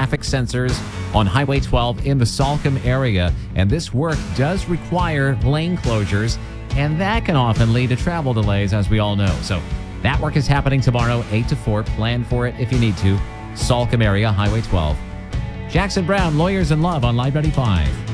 traffic sensors on Highway 12 in the Salcombe area. And this work does require lane closures, and that can often lead to travel delays, as we all know. So that work is happening tomorrow, 8 to 4. Plan for it if you need to. Salcombe area, Highway 12. Jackson Brown, Lawyers in Love on Live 95.